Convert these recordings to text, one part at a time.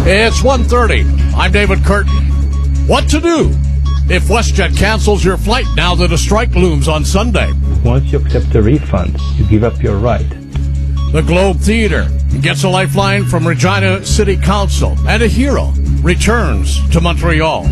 It's 1:30. I'm David Curtin. What to do if WestJet cancels your flight now that a strike looms on Sunday? Once you accept a refund, you give up your right. The Globe Theatre gets a lifeline from Regina City Council, and a hero returns to Montreal.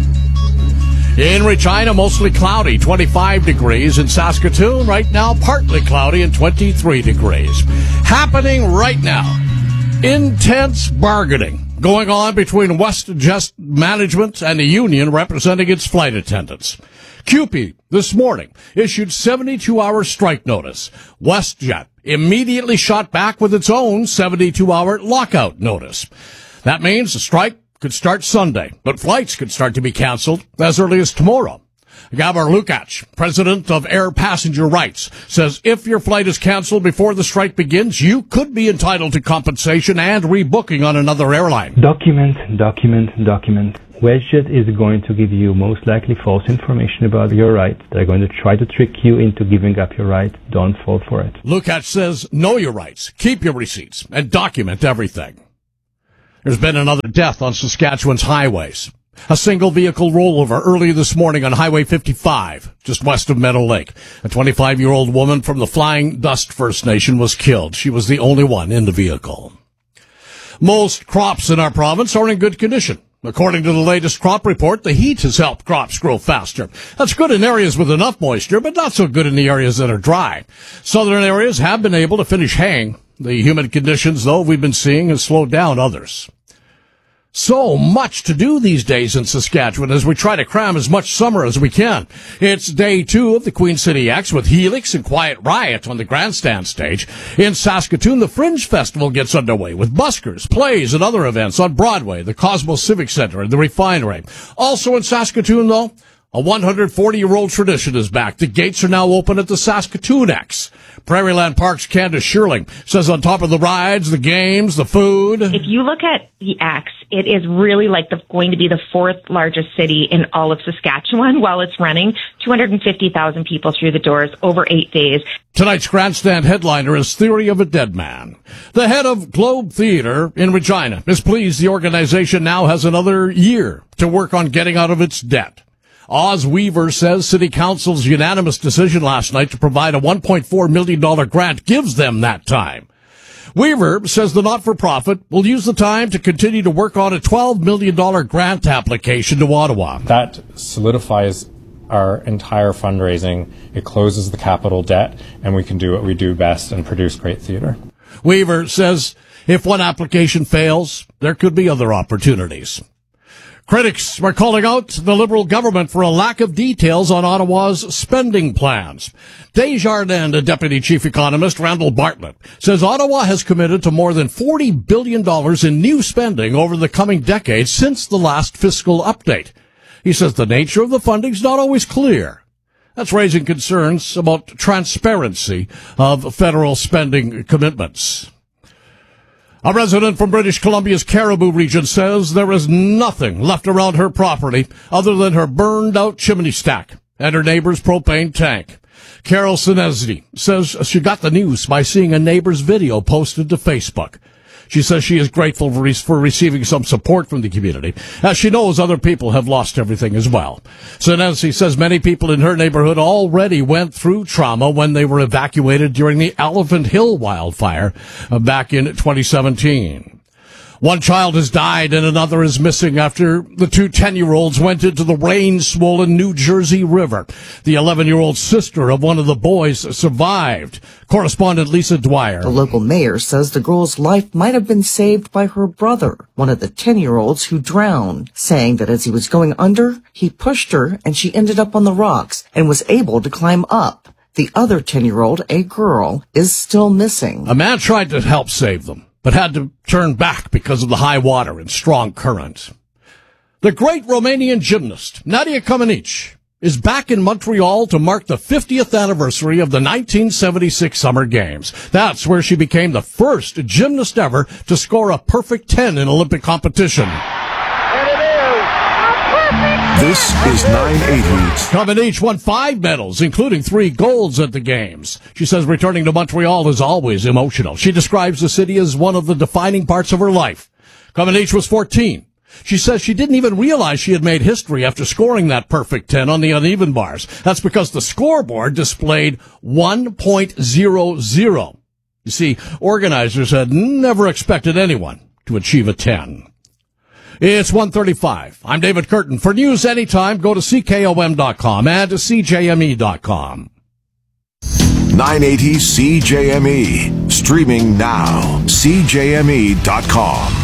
In Regina, mostly cloudy, 25 degrees. In Saskatoon, right now, partly cloudy and 23 degrees. Happening right now, intense bargaining going on between WestJet management and the union representing its flight attendants. CUPE this morning issued 72-hour strike notice. WestJet immediately shot back with its own 72-hour lockout notice. That means the strike could start Sunday, but flights could start to be canceled as early as tomorrow. Gabor Lukács, president of Air Passenger Rights, says if your flight is canceled before the strike begins, you could be entitled to compensation and rebooking on another airline. Document. WestJet is going to give you most likely false information about your rights. They're going to try to trick you into giving up your right. Don't fall for it. Lukács says know your rights, keep your receipts, and document everything. There's been another death on Saskatchewan's highways. A single vehicle rollover early this morning on Highway 55, just west of Meadow Lake. A 25-year-old woman from the Flying Dust First Nation was killed. She was the only one in the vehicle. Most crops in our province are in good condition. According to the latest crop report, the heat has helped crops grow faster. That's good in areas with enough moisture, but not so good in the areas that are dry. Southern areas have been able to finish haying. The humid conditions, though, we've been seeing have slowed down others. So much to do these days in Saskatchewan as we try to cram as much summer as we can. It's day 2 of the Queen City X with Helix and Quiet Riot on the grandstand stage. In Saskatoon, the Fringe Festival gets underway with buskers, plays, and other events on Broadway, the Cosmos Civic Center, and the Refinery. Also in Saskatoon, though, a 140-year-old tradition is back. The gates are now open at the Saskatoon X. Prairieland Park's Candace Sherling says on top of the rides, the games, the food. If you look at the X, it is really going to be the 4th largest city in all of Saskatchewan while it's running. 250,000 people through the doors over 8 days. Tonight's grandstand headliner is Theory of a Dead Man. The head of Globe Theatre in Regina is pleased the organization now has another year to work on getting out of its debt. Oz Weaver says City Council's unanimous decision last night to provide a $1.4 million grant gives them that time. Weaver says the not-for-profit will use the time to continue to work on a $12 million grant application to Ottawa. That solidifies our entire fundraising. It closes the capital debt, and we can do what we do best and produce great theatre. Weaver says if one application fails, there could be other opportunities. Critics are calling out the Liberal government for a lack of details on Ottawa's spending plans. Desjardins, the Deputy Chief Economist, Randall Bartlett, says Ottawa has committed to more than $40 billion in new spending over the coming decade since the last fiscal update. He says the nature of the funding is not always clear. That's raising concerns about transparency of federal spending commitments. A resident from British Columbia's Caribou region says there is nothing left around her property other than her burned-out chimney stack and her neighbor's propane tank. Carol Sinezzi says she got the news by seeing a neighbor's video posted to Facebook. She says she is grateful for receiving some support from the community, as she knows other people have lost everything as well. Sinezzi says many people in her neighborhood already went through trauma when they were evacuated during the Elephant Hill wildfire back in 2017. One child has died and another is missing after the two 10-year-olds went into the rain-swollen New Jersey River. The 11-year-old sister of one of the boys survived. Correspondent Lisa Dwyer. The local mayor says the girl's life might have been saved by her brother, one of the 10-year-olds who drowned, saying that as he was going under, he pushed her and she ended up on the rocks and was able to climb up. The other 10-year-old, a girl, is still missing. A man tried to help save them, but had to turn back because of the high water and strong current. The great Romanian gymnast, Nadia Comaneci, is back in Montreal to mark the 50th anniversary of the 1976 Summer Games. That's where she became the first gymnast ever to score a perfect 10 in Olympic competition. This is 980. Comaneci won 5 medals, including 3 golds at the Games. She says returning to Montreal is always emotional. She describes the city as one of the defining parts of her life. Comaneci was 14. She says she didn't even realize she had made history after scoring that perfect 10 on the uneven bars. That's because the scoreboard displayed 1.00. You see, organizers had never expected anyone to achieve a 10. It's 1:35. I'm David Curtin. For news anytime, go to CKOM.com and to CJME.com. 980 CJME. Streaming now. CJME.com.